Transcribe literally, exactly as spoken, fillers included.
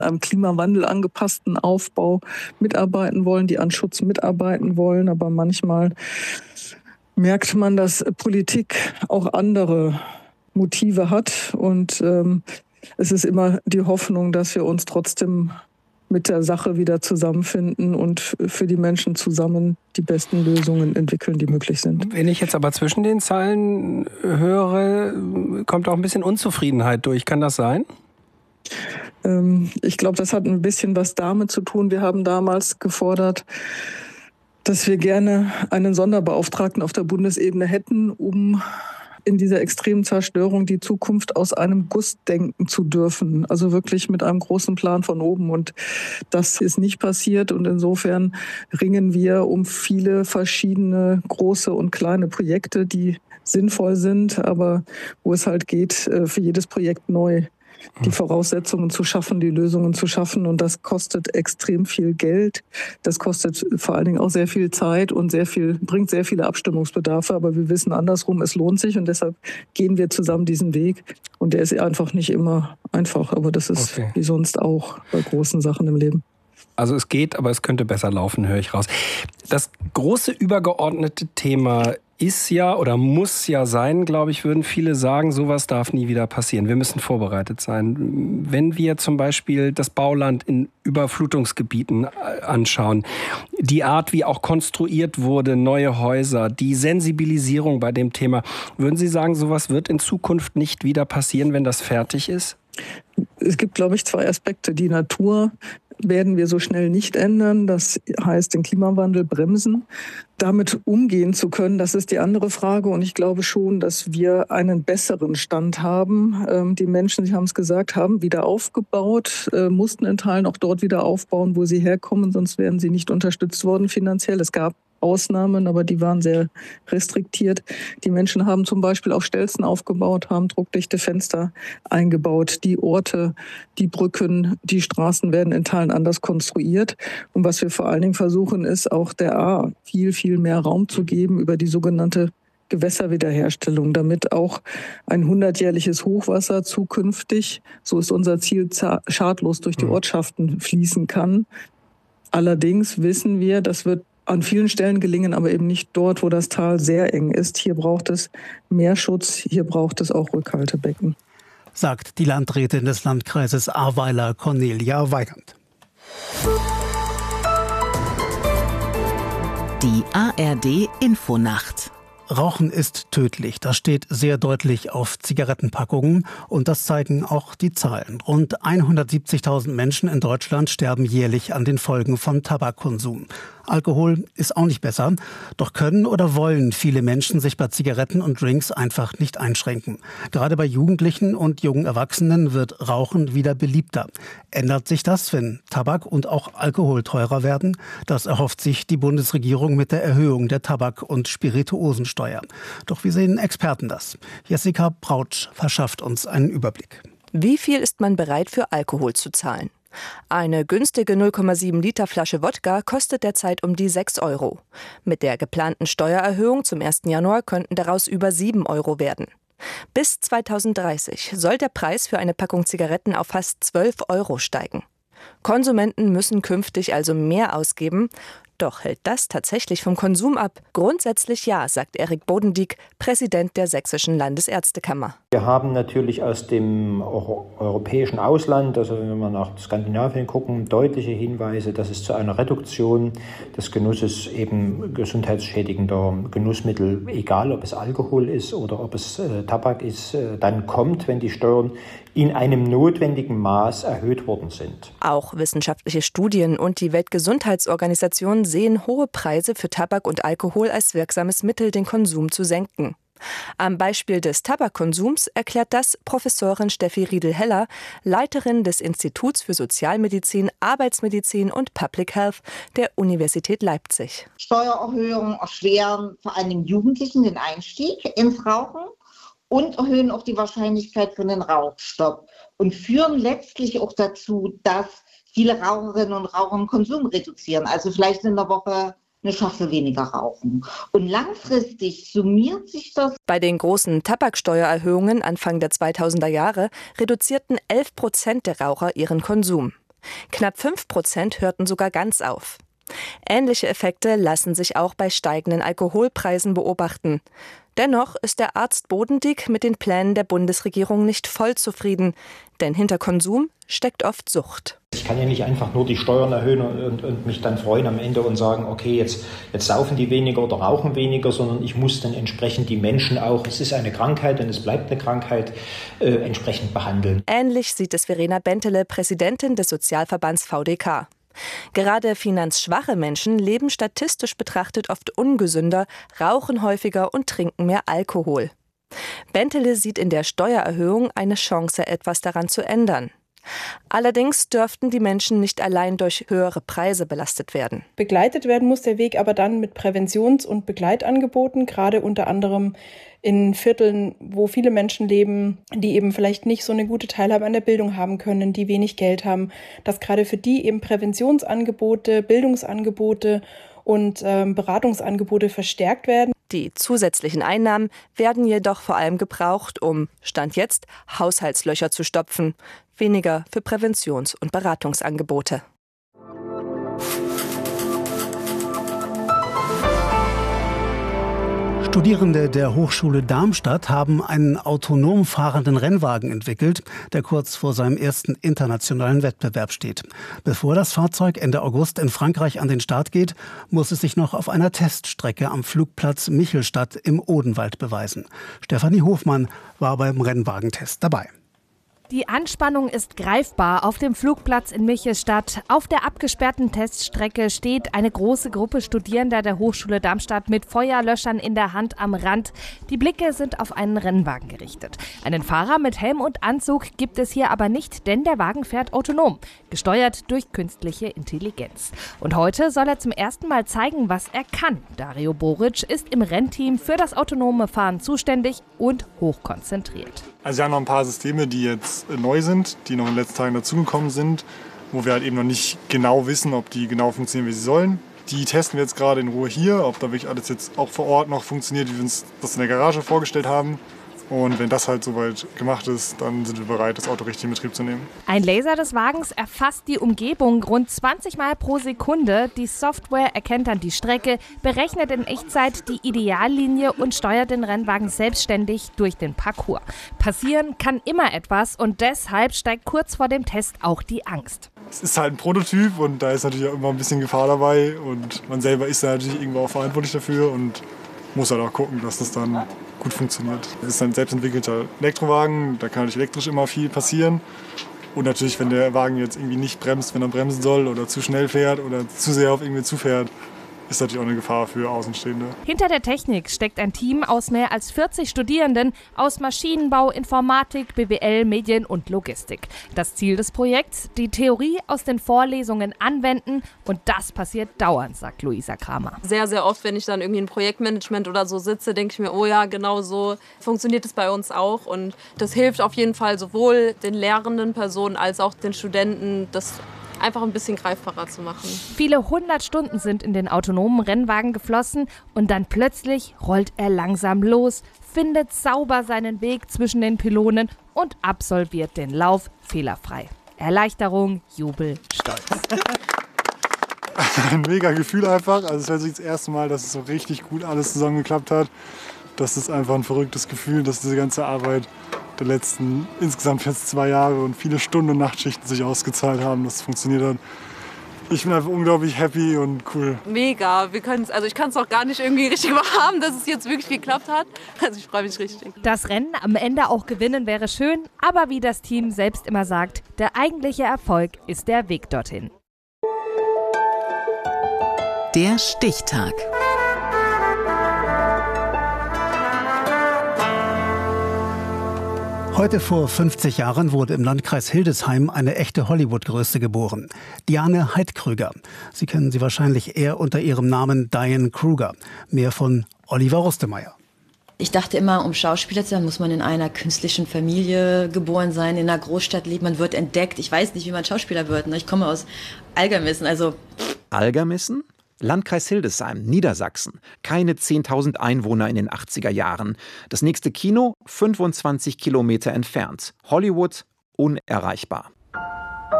am Klimawandel angepassten Aufbau mitarbeiten wollen, die an Schutz mitarbeiten wollen. Aber manchmal merkt man, dass Politik auch andere Motive hat. Und ähm, es ist immer die Hoffnung, dass wir uns trotzdem mit der Sache wieder zusammenfinden und für die Menschen zusammen die besten Lösungen entwickeln, die möglich sind. Wenn ich jetzt aber zwischen den Zeilen höre, kommt auch ein bisschen Unzufriedenheit durch. Kann das sein? Ähm, ich glaube, das hat ein bisschen was damit zu tun. Wir haben damals gefordert, dass wir gerne einen Sonderbeauftragten auf der Bundesebene hätten, um in dieser extremen Zerstörung die Zukunft aus einem Guss denken zu dürfen. Also wirklich mit einem großen Plan von oben. Und das ist nicht passiert. Und insofern ringen wir um viele verschiedene große und kleine Projekte, die sinnvoll sind, aber wo es halt geht, für jedes Projekt neu die Voraussetzungen zu schaffen, die Lösungen zu schaffen. Und das kostet extrem viel Geld. Das kostet vor allen Dingen auch sehr viel Zeit und sehr viel, bringt sehr viele Abstimmungsbedarfe. Aber wir wissen andersrum, es lohnt sich. Und deshalb gehen wir zusammen diesen Weg. Und der ist einfach nicht immer einfach. Aber das ist okay, wie sonst auch bei großen Sachen im Leben. Also es geht, aber es könnte besser laufen, höre ich raus. Das große übergeordnete Thema ist ja oder muss ja sein, glaube ich, würden viele sagen, sowas darf nie wieder passieren. Wir müssen vorbereitet sein. Wenn wir zum Beispiel das Bauland in Überflutungsgebieten anschauen, die Art, wie auch konstruiert wurde, neue Häuser, die Sensibilisierung bei dem Thema, würden Sie sagen, sowas wird in Zukunft nicht wieder passieren, wenn das fertig ist? Es gibt, glaube ich, zwei Aspekte. Die Natur werden wir so schnell nicht ändern. Das heißt, den Klimawandel bremsen. Damit umgehen zu können, das ist die andere Frage. Und ich glaube schon, dass wir einen besseren Stand haben. Die Menschen, Sie haben es gesagt, haben wieder aufgebaut, mussten in Teilen auch dort wieder aufbauen, wo sie herkommen. Sonst wären sie nicht unterstützt worden finanziell. Es gab Ausnahmen, aber die waren sehr restriktiert. Die Menschen haben zum Beispiel auf Stelzen aufgebaut, haben druckdichte Fenster eingebaut. Die Orte, die Brücken, die Straßen werden in Teilen anders konstruiert. Und was wir vor allen Dingen versuchen, ist auch der A viel, viel mehr Raum zu geben über die sogenannte Gewässerwiederherstellung, damit auch ein hundertjährliches Hochwasser zukünftig, so ist unser Ziel, schadlos durch die Ortschaften fließen kann. Allerdings wissen wir, das wird an vielen Stellen gelingen, aber eben nicht dort, wo das Tal sehr eng ist. Hier braucht es mehr Schutz, hier braucht es auch Rückhaltebecken. Sagt die Landrätin des Landkreises Ahrweiler, Cornelia Weigand. Die A R D Infonacht. Rauchen ist tödlich. Das steht sehr deutlich auf Zigarettenpackungen und das zeigen auch die Zahlen. Rund hundertsiebzigtausend Menschen in Deutschland sterben jährlich an den Folgen von Tabakkonsum. Alkohol ist auch nicht besser, doch können oder wollen viele Menschen sich bei Zigaretten und Drinks einfach nicht einschränken. Gerade bei Jugendlichen und jungen Erwachsenen wird Rauchen wieder beliebter. Ändert sich das, wenn Tabak und auch Alkohol teurer werden? Das erhofft sich die Bundesregierung mit der Erhöhung der Tabak- und Spirituosensteuer. Doch wie sehen Experten das? Jessica Brautsch verschafft uns einen Überblick. Wie viel ist man bereit für Alkohol zu zahlen? Eine günstige null Komma sieben Liter Flasche Wodka kostet derzeit um die sechs Euro. Mit der geplanten Steuererhöhung zum ersten Januar könnten daraus über sieben Euro werden. Bis zweitausenddreißig soll der Preis für eine Packung Zigaretten auf fast zwölf Euro steigen. Konsumenten müssen künftig also mehr ausgeben. Doch hält das tatsächlich vom Konsum ab? Grundsätzlich ja, sagt Erik Bodendieck, Präsident der Sächsischen Landesärztekammer. Wir haben natürlich aus dem europäischen Ausland, also wenn wir nach Skandinavien gucken, deutliche Hinweise, dass es zu einer Reduktion des Genusses eben gesundheitsschädigender Genussmittel, egal ob es Alkohol ist oder ob es äh, Tabak ist, äh, dann kommt, wenn die Steuern in einem notwendigen Maß erhöht worden sind. Auch wissenschaftliche Studien und die Weltgesundheitsorganisation sehen hohe Preise für Tabak und Alkohol als wirksames Mittel, den Konsum zu senken. Am Beispiel des Tabakkonsums erklärt das Professorin Steffi Riedel-Heller, Leiterin des Instituts für Sozialmedizin, Arbeitsmedizin und Public Health der Universität Leipzig. Steuererhöhungen erschweren vor allem Jugendlichen den Einstieg ins Rauchen und erhöhen auch die Wahrscheinlichkeit für den Rauchstopp und führen letztlich auch dazu, dass viele Raucherinnen und Raucher den Konsum reduzieren, also vielleicht in der Woche eine Schachtel weniger rauchen. Und langfristig summiert sich das. Bei den großen Tabaksteuererhöhungen Anfang der zweitausender Jahre reduzierten elf Prozent der Raucher ihren Konsum. Knapp fünf Prozent hörten sogar ganz auf. Ähnliche Effekte lassen sich auch bei steigenden Alkoholpreisen beobachten. Dennoch ist der Arzt Bodendieck mit den Plänen der Bundesregierung nicht voll zufrieden, denn hinter Konsum steckt oft Sucht. Ich kann ja nicht einfach nur die Steuern erhöhen und, und, und mich dann freuen am Ende und sagen, okay, jetzt, jetzt saufen die weniger oder rauchen weniger, sondern ich muss dann entsprechend die Menschen auch, es ist eine Krankheit und es bleibt eine Krankheit, äh, entsprechend behandeln. Ähnlich sieht es Verena Bentele, Präsidentin des Sozialverbands V D K. Gerade finanzschwache Menschen leben statistisch betrachtet oft ungesünder, rauchen häufiger und trinken mehr Alkohol. Bentele sieht in der Steuererhöhung eine Chance, etwas daran zu ändern. Allerdings dürften die Menschen nicht allein durch höhere Preise belastet werden. Begleitet werden muss der Weg aber dann mit Präventions- und Begleitangeboten, gerade unter anderem in Vierteln, wo viele Menschen leben, die eben vielleicht nicht so eine gute Teilhabe an der Bildung haben können, die wenig Geld haben, dass gerade für die eben Präventionsangebote, Bildungsangebote und ähm, Beratungsangebote verstärkt werden. Die zusätzlichen Einnahmen werden jedoch vor allem gebraucht, um, Stand jetzt, Haushaltslöcher zu stopfen, weniger für Präventions- und Beratungsangebote. Studierende der Hochschule Darmstadt haben einen autonom fahrenden Rennwagen entwickelt, der kurz vor seinem ersten internationalen Wettbewerb steht. Bevor das Fahrzeug Ende August in Frankreich an den Start geht, muss es sich noch auf einer Teststrecke am Flugplatz Michelstadt im Odenwald beweisen. Stefanie Hofmann war beim Rennwagentest dabei. Die Anspannung ist greifbar auf dem Flugplatz in Michelstadt. Auf der abgesperrten Teststrecke steht eine große Gruppe Studierender der Hochschule Darmstadt mit Feuerlöschern in der Hand am Rand. Die Blicke sind auf einen Rennwagen gerichtet. Einen Fahrer mit Helm und Anzug gibt es hier aber nicht, denn der Wagen fährt autonom, gesteuert durch künstliche Intelligenz. Und heute soll er zum ersten Mal zeigen, was er kann. Dario Boric ist im Rennteam für das autonome Fahren zuständig und hochkonzentriert. Also wir haben noch ein paar Systeme, die jetzt neu sind, die noch in den letzten Tagen dazugekommen sind, wo wir halt eben noch nicht genau wissen, ob die genau funktionieren, wie sie sollen. Die testen wir jetzt gerade in Ruhe hier, ob da wirklich alles jetzt auch vor Ort noch funktioniert, wie wir uns das in der Garage vorgestellt haben. Und wenn das halt soweit gemacht ist, dann sind wir bereit, das Auto richtig in Betrieb zu nehmen. Ein Laser des Wagens erfasst die Umgebung rund zwanzig Mal pro Sekunde. Die Software erkennt dann die Strecke, berechnet in Echtzeit die Ideallinie und steuert den Rennwagen selbstständig durch den Parcours. Passieren kann immer etwas und deshalb steigt kurz vor dem Test auch die Angst. Es ist halt ein Prototyp und da ist natürlich auch immer ein bisschen Gefahr dabei. Und man selber ist da natürlich irgendwo auch verantwortlich dafür und muss halt auch gucken, dass das dann gut funktioniert. Es ist ein selbstentwickelter Elektrowagen, da kann natürlich elektrisch immer viel passieren. Und natürlich, wenn der Wagen jetzt irgendwie nicht bremst, wenn er bremsen soll oder zu schnell fährt oder zu sehr auf irgendwie zufährt, ist natürlich auch eine Gefahr für Außenstehende. Hinter der Technik steckt ein Team aus mehr als vierzig Studierenden aus Maschinenbau, Informatik, B W L, Medien und Logistik. Das Ziel des Projekts, die Theorie aus den Vorlesungen anwenden und das passiert dauernd, sagt Luisa Kramer. Sehr, sehr oft, wenn ich dann irgendwie im Projektmanagement oder so sitze, denke ich mir, oh ja, genau so funktioniert es bei uns auch und das hilft auf jeden Fall sowohl den lehrenden Personen als auch den Studenten, das einfach ein bisschen greifbarer zu machen. Viele hundert Stunden sind in den autonomen Rennwagen geflossen und dann plötzlich rollt er langsam los, findet sauber seinen Weg zwischen den Pylonen und absolviert den Lauf fehlerfrei. Erleichterung, Jubel, Stolz. Ein mega Gefühl einfach. Also es wäre das erste Mal, dass es so richtig gut alles zusammengeklappt hat. Das ist einfach ein verrücktes Gefühl, dass diese ganze Arbeit der letzten insgesamt jetzt zwei Jahre und viele Stunden und Nachtschichten sich ausgezahlt haben, dass es funktioniert hat. Ich bin einfach unglaublich happy und cool. Mega, wir können's, also ich kann es auch gar nicht irgendwie richtig wahrhaben, dass es jetzt wirklich geklappt hat. Also ich freue mich richtig. Das Rennen am Ende auch gewinnen wäre schön, aber wie das Team selbst immer sagt, der eigentliche Erfolg ist der Weg dorthin. Der Stichtag. Heute vor fünfzig Jahren wurde im Landkreis Hildesheim eine echte Hollywood-Größe geboren. Diane Heidkrüger. Sie kennen sie wahrscheinlich eher unter ihrem Namen Diane Kruger. Mehr von Oliver Rustemeyer. Ich dachte immer, um Schauspieler zu sein, muss man in einer künstlichen Familie geboren sein, in einer Großstadt leben, man wird entdeckt. Ich weiß nicht, wie man Schauspieler wird. Ich komme aus Algermissen, also... Algermissen? Landkreis Hildesheim, Niedersachsen. Keine zehntausend Einwohner in den achtziger Jahren. Das nächste Kino fünfundzwanzig Kilometer entfernt. Hollywood unerreichbar.